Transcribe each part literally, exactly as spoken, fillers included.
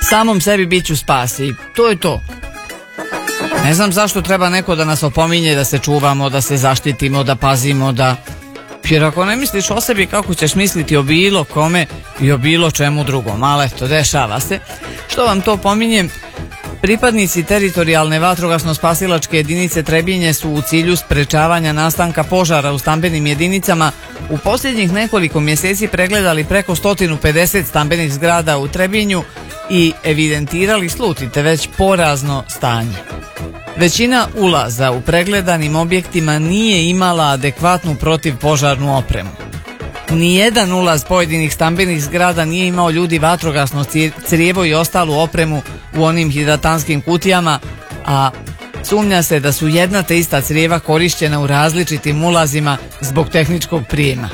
samom sebi bit ću spas i to je to. Ne znam zašto treba neko da nas opominje da se čuvamo, da se zaštitimo, da pazimo, da... Jer ako ne misliš o sebi, kako ćeš misliti o bilo kome i o bilo čemu drugom? Ali eto, dešava se. Što vam to pominjem? Pripadnici teritorijalne vatrogasno-spasilačke jedinice Trebinje su u cilju sprečavanja nastanka požara u stambenim jedinicama u posljednjih nekoliko mjeseci pregledali preko sto pedeset stambenih zgrada u Trebinju i evidentirali, slutite, već porazno stanje. Većina ulaza u pregledanim objektima nije imala adekvatnu protivpožarnu opremu. Nijedan ulaz pojedinih stambenih zgrada nije imao ljudi vatrogasno crijevo i ostalu opremu u onim hidratanskim kutijama, a sumnja se da su jedna te ista crijeva korišćena u različitim ulazima zbog tehničkog prijema.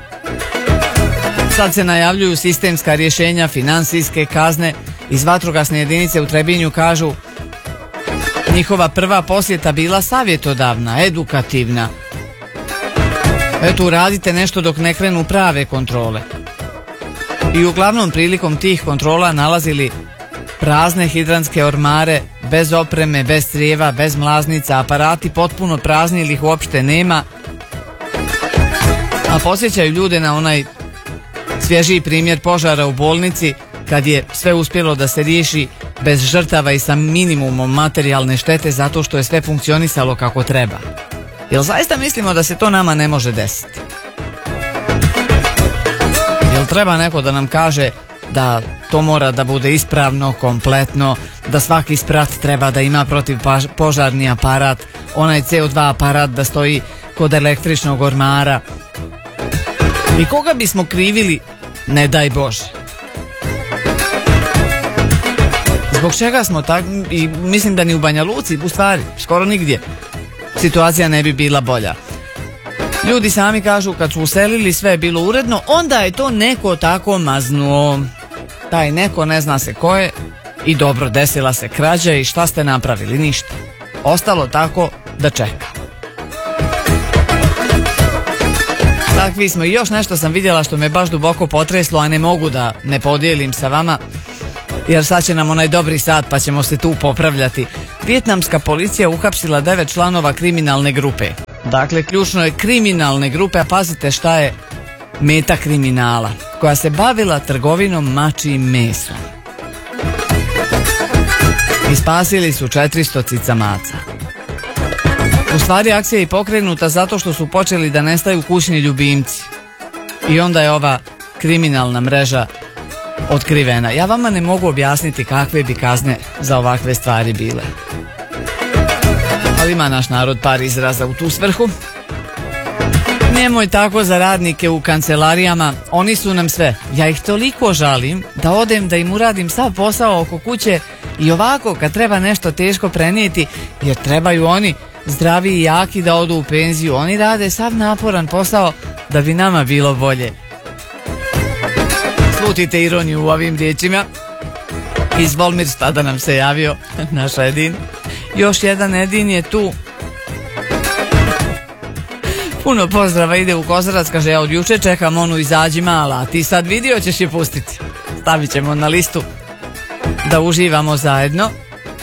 Sad se najavljuju sistemska rješenja, financijske kazne. Iz vatrogasne jedinice u Trebinju kažu: njihova prva posjeta bila savjetodavna, edukativna. Eto, uradite nešto dok ne krenu prave kontrole. I uglavnom prilikom tih kontrola nalazili prazne hidrantske ormare, bez opreme, bez crijeva, bez mlaznica, aparati potpuno prazni ili ih uopšte nema. A podsjećaju ljude na onaj svježiji primjer požara u bolnici, kad je sve uspjelo da se riješi bez žrtava i sa minimumom materijalne štete zato što je sve funkcionisalo kako treba. Jel zaista mislimo da se to nama ne može desiti? Jel treba neko da nam kaže da to mora da bude ispravno, kompletno, da svaki sprat treba da ima protivpožarni aparat, onaj C O dva aparat da stoji kod električnog ormara? I koga bismo krivili, ne daj Bože? Zbog čega smo tak, i mislim da ni u Banja Luci, u stvari, skoro nigdje, situacija ne bi bila bolja. Ljudi sami kažu kad su uselili sve je bilo uredno, onda je to neko tako maznuo. Taj neko ne zna se ko je i dobro, desila se krađa i šta ste napravili? Ništa. Ostalo tako da čeka. Takvi smo. I još nešto sam vidjela što me baš duboko potreslo, a ne mogu da ne podijelim sa vama, jer sad će nam onaj dobri sat pa ćemo se tu popravljati. Vijetnamska policija uhapsila devet članova kriminalne grupe. Dakle, ključno je kriminalne grupe, a pazite šta je meta kriminala, koja se bavila trgovinom mačjim mesom. I spasili su četiristo cica maca. U stvari akcija je pokrenuta zato što su počeli da nestaju kućni ljubimci. I onda je ova kriminalna mreža otkrivena. Ja vama ne mogu objasniti kakve bi kazne za ovakve stvari bile. Ali ima naš narod par izraza u tu svrhu. Nemoj tako za radnike u kancelarijama, oni su nam sve. Ja ih toliko žalim da odem da im uradim sav posao oko kuće i ovako kad treba nešto teško prenijeti, jer trebaju oni zdravi i jaki da odu u penziju. Oni rade sav naporan posao da bi nama bilo bolje. Slutite ironiju u ovim riječima. Iz Volmirštada nam se javio naš Edin. Još jedan Edin je tu. Puno pozdrava, ide u Kozarac, kaže ja od juče čekam onu izađi mala, a ti sad vidio ćeš je pustiti. Stavit ćemo na listu da uživamo zajedno.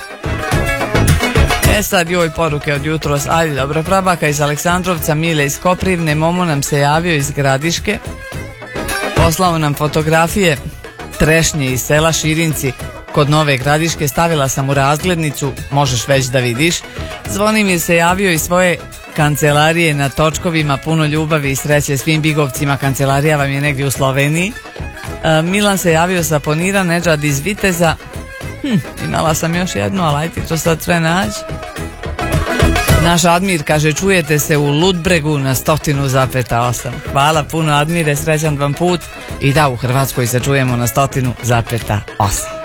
E sad joj poruke od jutros. Ajde, dobro, prabaka iz Aleksandrovca, Mile iz Koprivne, Momo nam se javio iz Gradiške. Poslao nam fotografije trešnje iz sela Širinci kod Nove Gradiške, stavila sam u razglednicu, možeš već da vidiš. Zvonimir se javio iz svoje kancelarije na Točkovima, puno ljubavi i sreće svim bigovcima, kancelarija vam je negdje u Sloveniji. E, Milan se javio sa Ponira, Nedžad iz Viteza. Hm, imala sam još jednu, ali ajde to sad sve nađi. Naš Admir kaže čujete se u Ludbregu na stotinu zapeta osam. Hvala puno Admire, srećan vam put i da u Hrvatskoj se čujemo na stotinu zapeta osam.